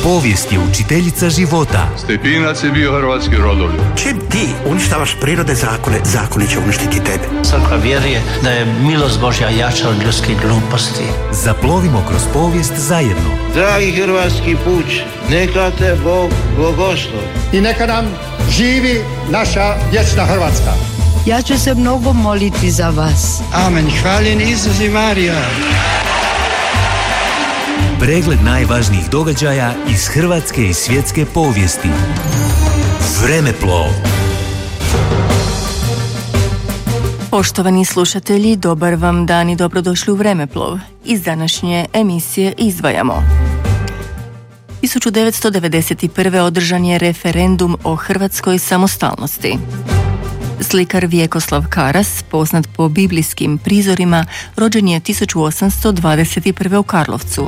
Povijest je učiteljica života. Stepinac je bio hrvatski rodoljub. Čim ti uništavaš prirode zakone, zakoni će uništiti tebe. Crkva vjeruje da je milost Božja jača od ljudskih gluposti. Zaplovimo kroz povijest zajedno. Dragi hrvatski puč, neka te Bog blagoslovi. I neka nam živi naša vječna Hrvatska. Ja ću se mnogo moliti za vas. Amen. Hvaljen Isus i Marija. Pregled najvažnijih događaja iz hrvatske i svjetske povijesti. Vremeplov. Poštovani slušatelji, dobar vam dan i dobrodošli u Vremeplov. Iz današnje emisije izdvajamo. 1991. održan je referendum o hrvatskoj samostalnosti. Slikar Vjekoslav Karas, poznat po biblijskim prizorima, rođen je 1821. u Karlovcu.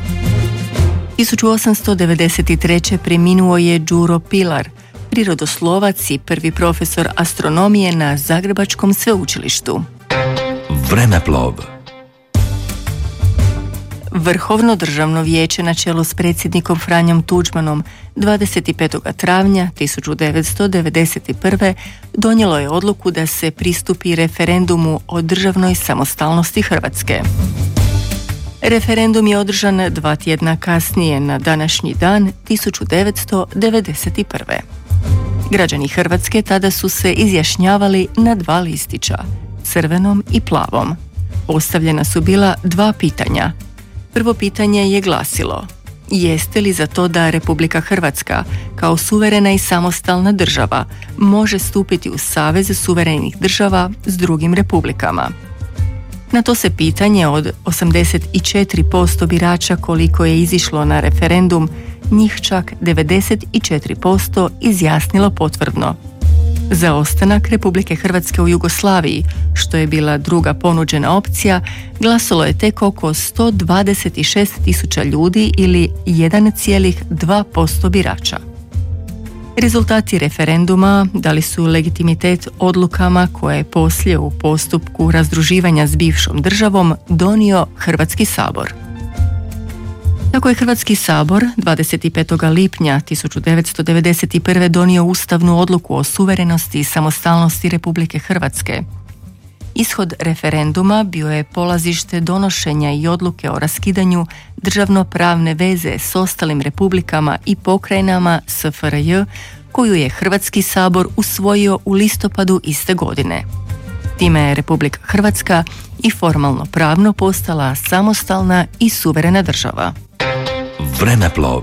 1893. preminuo je Đuro Pilar, prirodoslovac i prvi profesor astronomije na Zagrebačkom sveučilištu. Vremeplov. Vrhovno državno vijeće na čelu s predsjednikom Franjom Tuđmanom 25. travnja 1991. donijelo je odluku da se pristupi referendumu o državnoj samostalnosti Hrvatske. Referendum je održan 2 tjedna kasnije na današnji dan 1991. Građani Hrvatske tada su se izjašnjavali na 2 listića, crvenom i plavom. Postavljena su bila 2 pitanja. Prvo pitanje je glasilo: jeste li za to da Republika Hrvatska kao suverena i samostalna država može stupiti u savez suverenih država s drugim republikama? Na to se pitanje od 84% birača koliko je izišlo na referendum, njih čak 94% izjasnilo potvrdno. Za ostanak Republike Hrvatske u Jugoslaviji, što je bila druga ponuđena opcija, glasalo je tek oko 126.000 ljudi ili 1,2% birača. Rezultati referenduma dali su legitimitet odlukama koje je poslije u postupku razdruživanja s bivšom državom donio Hrvatski sabor. Tako je Hrvatski sabor 25. lipnja 1991. donio ustavnu odluku o suverenosti i samostalnosti Republike Hrvatske. Ishod referenduma bio je polazište donošenja i odluke o raskidanju državno-pravne veze s ostalim republikama i pokrajinama SFRJ, koju je Hrvatski sabor usvojio u listopadu iste godine. Time je Republika Hrvatska i formalno pravno postala samostalna i suverena država. Vremeplov.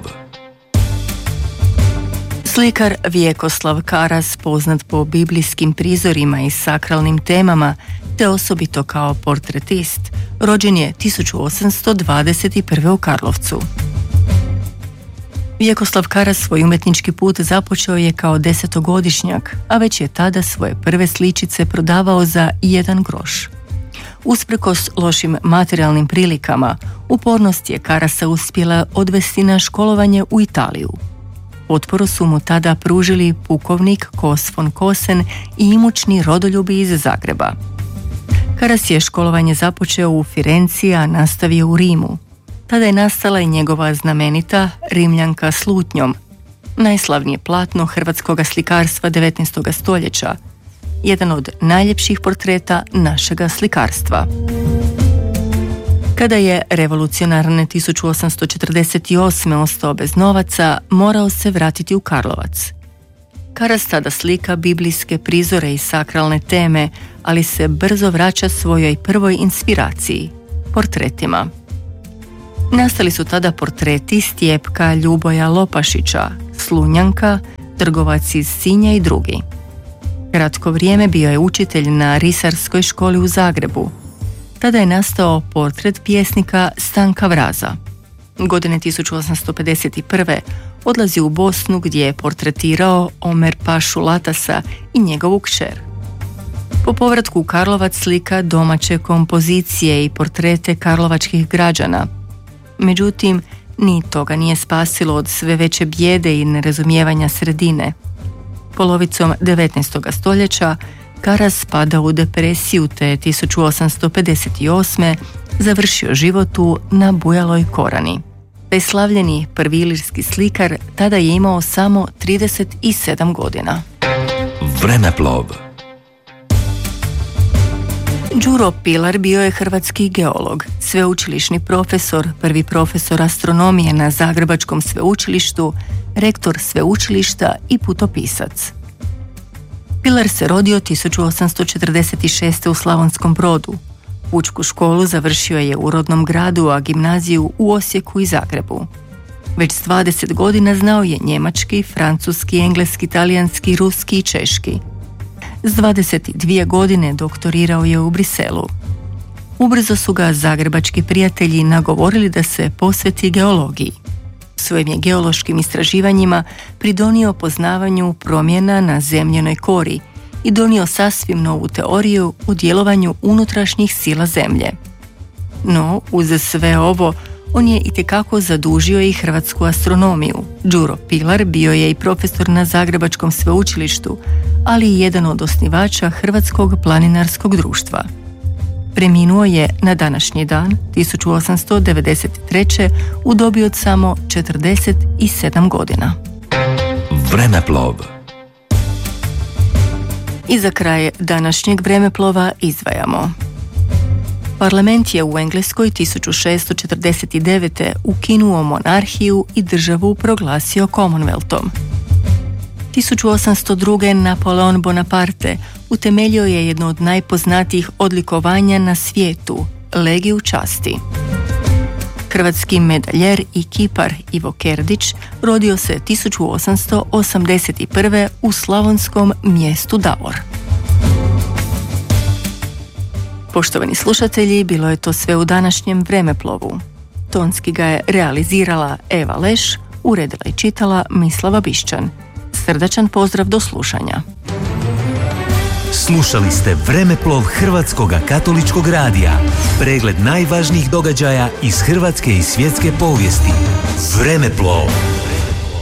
Slikar Vjekoslav Karas, poznat po biblijskim prizorima i sakralnim temama, te osobito kao portretist, rođen je 1821. u Karlovcu. Vjekoslav Karas svoj umjetnički put započeo je kao 10-godišnjak, a već je tada svoje prve sličice prodavao za 1 groš. Usprkos lošim materijalnim prilikama, upornost je Karasa uspjela odvesti na školovanje u Italiju. Potporu su mu tada pružili pukovnik Kos von Kosen i imućni rodoljubi iz Zagreba. Karas je školovanje započeo u Firenci, a nastavio u Rimu. Tada je nastala i njegova znamenita Rimljanka s lutnjom, najslavnije platno hrvatskog slikarstva 19. stoljeća, jedan od najljepših portreta našega slikarstva. Kada je revolucionarne 1848. ostao bez novaca, morao se vratiti u Karlovac. Karas tada slika biblijske prizore i sakralne teme, ali se brzo vraća svojoj prvoj inspiraciji, portretima. Nastali su tada portreti Stjepka Ljuboja Lopašića, Slunjanka, trgovac iz Sinja i drugi. Kratko vrijeme bio je učitelj na Risarskoj školi u Zagrebu. Tada je nastao portret pjesnika Stanka Vraza. Godine 1851. odlazi u Bosnu gdje je portretirao Omer Pašu Latasa i njegovu kćer. Po povratku u Karlovac slika domaće kompozicije i portrete karlovačkih građana. Međutim, ni toga nije spasilo od sve veće bijede i nerazumijevanja sredine. Polovicom 19. stoljeća Karas spada u depresiju te 1858. završio život u Nabujaloj Korani. Beslavljeni prvi ilirski slikar tada je imao samo 37 godina. Vremeplov. Đuro Pilar bio je hrvatski geolog, sveučilišni profesor, prvi profesor astronomije na Zagrebačkom sveučilištu, rektor sveučilišta i putopisac. Pilar se rodio 1846. u Slavonskom Brodu. Pučku školu završio je u rodnom gradu, a gimnaziju u Osijeku i Zagrebu. Već s 20 godina znao je njemački, francuski, engleski, talijanski, ruski i češki. S 22 godine doktorirao je u Briselu. Ubrzo su ga zagrebački prijatelji nagovorili da se posveti geologiji. Svojim je geološkim istraživanjima pridonio poznavanju promjena na zemljenoj kori i donio sasvim novu teoriju o djelovanju unutrašnjih sila zemlje. No, uz sve ovo, on je itekako zadužio i hrvatsku astronomiju. Đuro Pilar bio je i profesor na Zagrebačkom sveučilištu, ali i jedan od osnivača Hrvatskog planinarskog društva. Preminuo je na današnji dan, 1893. u dobi od samo 47 godina. Vremeplov. I za kraj današnjeg vremeplova izdvajamo. Parlament je u Engleskoj 1649. ukinuo monarhiju i državu proglasio Commonwealthom. 1802. Napoleon Bonaparte utemeljio je jedno od najpoznatijih odlikovanja na svijetu, Legiju časti. Hrvatski medaljer i kipar Ivo Kerdić rodio se 1881. u slavonskom mjestu Davor. Poštovani slušatelji, bilo je to sve u današnjem vremeplovu. Tonski ga je realizirala Eva Leš, uredila i čitala Mislava Bišćan. Srdačan pozdrav do slušanja. Slušali ste Vremeplov Hrvatskoga katoličkog radija. Pregled najvažnijih događaja iz hrvatske i svjetske povijesti. Vremeplov.